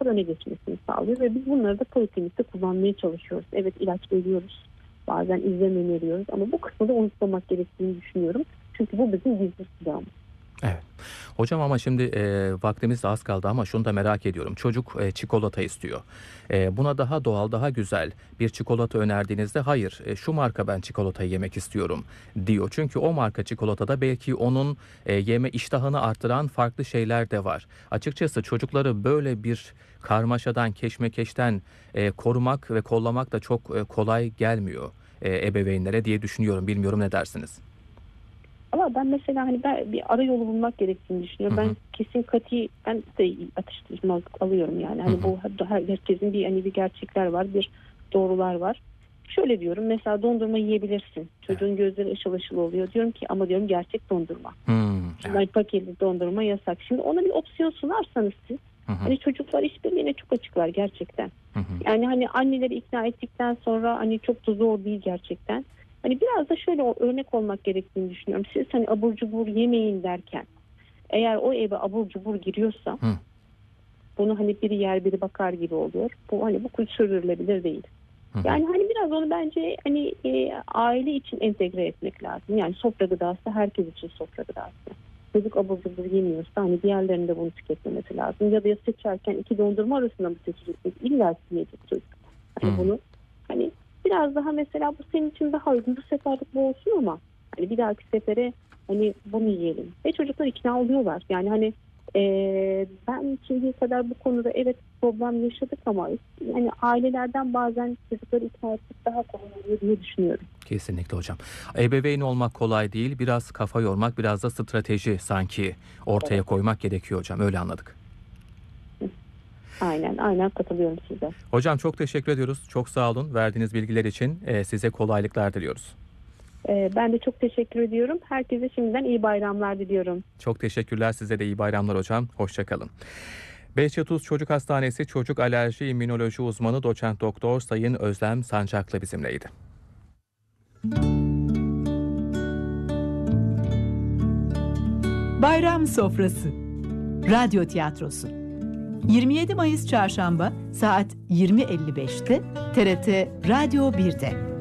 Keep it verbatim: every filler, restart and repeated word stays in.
öne geçmesini sağlıyor ve biz bunları da poliklinikte kullanmaya çalışıyoruz. Evet, ilaç veriyoruz. Bazen izlem öneriyoruz ama bu kısmı da unutmamak gerektiğini düşünüyorum. Çünkü bu bizim gizli silahımız. Evet. Hocam ama şimdi e, vaktimiz de az kaldı ama şunu da merak ediyorum. Çocuk e, çikolata istiyor. E, buna daha doğal, daha güzel bir çikolata önerdiğinizde hayır e, şu marka ben çikolatayı yemek istiyorum diyor. Çünkü o marka çikolatada belki onun e, yeme iştahını artıran farklı şeyler de var. Açıkçası çocukları böyle bir karmaşadan, keşmekeşten e, korumak ve kollamak da çok e, kolay gelmiyor e, ebeveynlere diye düşünüyorum. Bilmiyorum, ne dersiniz? Ama ben mesela hani ben bir ara yolu bulmak gerektiğini düşünüyorum. Hı hı. Ben kesin kati ben de atıştırmalık alıyorum yani. Hani Hı hı. bu herkesin bir hani bir gerçekler var, bir doğrular var. Şöyle diyorum, mesela dondurma yiyebilirsin. Çocuğun gözleri ışıl ışıl oluyor. Diyorum ki ama diyorum gerçek dondurma. Hmm, Şimdi evet. paketli dondurma yasak. Şimdi ona bir opsiyon sunarsanız siz, Hı hı. hani çocuklar işbirliğine çok açıklar gerçekten. Hı hı. Yani hani anneleri ikna ettikten sonra hani çok da zor değil gerçekten. Hani biraz da şöyle örnek olmak gerektiğini düşünüyorum. Siz hani abur cubur yemeyin derken eğer o eve abur cubur giriyorsa Hı. bunu hani biri yer biri bakar gibi oluyor. Bu hani bu sürdürülebilir değil. Hı hı. Yani hani biraz onu bence hani e, aile için entegre etmek lazım. Yani sofra gıdası herkes için sofra gıdası. Çocuk abur cubur yemiyorsa hani diğerlerinde bunu tüketmemesi lazım. Ya da seçerken iki dondurma arasında mı seçeceksiniz? İlla ki yiyecek çocuk. Hani Hı. bunu hani biraz daha mesela bu senin için daha uygun, bu seferlik bu olsun ama hani bir dahaki sefere hani bunu yiyelim. Ve çocuklar ikna oluyorlar. Yani hani Ee, ben şimdiye kadar bu konuda evet problem yaşadık ama yani ailelerden bazen çocukları ikna etmek daha kolay oluyor diye düşünüyorum. Kesinlikle hocam. Ebeveyn olmak kolay değil. Biraz kafa yormak, biraz da strateji sanki ortaya Evet. koymak gerekiyor hocam. Öyle anladık. Aynen, aynen katılıyorum size. Hocam çok teşekkür ediyoruz. Çok sağ olun. Verdiğiniz bilgiler için e, size kolaylıklar diliyoruz. Ee, ben de çok teşekkür ediyorum. Herkese şimdiden iyi bayramlar diliyorum. Çok teşekkürler. Size de iyi bayramlar hocam. Hoşçakalın. Behçet-Uz Çocuk Hastanesi Çocuk Alerji İmmünoloji Uzmanı Doçent Doktor Sayın Özlem Sancaklı bizimleydi. Bayram Sofrası Radyo Tiyatrosu yirmi yedi Mayıs Çarşamba saat yirmi elli beşte T R T Radyo bir'de.